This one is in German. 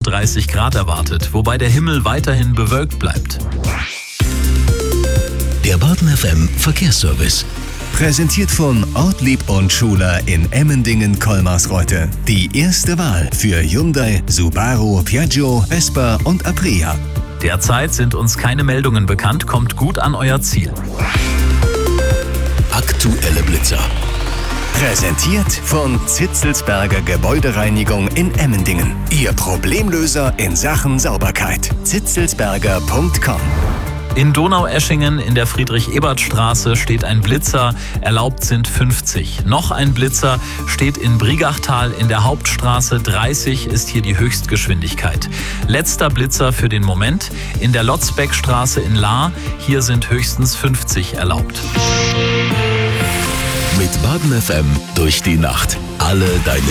30 Grad erwartet, wobei der Himmel weiterhin bewölkt bleibt. Der Baden FM Verkehrsservice. Präsentiert von Ortlieb und Schuler in Emmendingen-Kolmarsreuth. Die erste Wahl für Hyundai, Subaru, Piaggio, Vespa und Aprilia. Derzeit sind uns keine Meldungen bekannt, kommt gut an euer Ziel. Aktuelle Blitzer. Präsentiert von Zitzelsberger Gebäudereinigung in Emmendingen. Ihr Problemlöser in Sachen Sauberkeit. zitzelsberger.com. In Donaueschingen in der Friedrich-Ebert-Straße steht ein Blitzer, erlaubt sind 50. Noch ein Blitzer steht in Brigachtal in der Hauptstraße, 30 ist hier die Höchstgeschwindigkeit. Letzter Blitzer für den Moment in der Lotzbeckstraße in Lahr, hier sind höchstens 50 erlaubt. Mit Baden FM durch die Nacht. Alle deine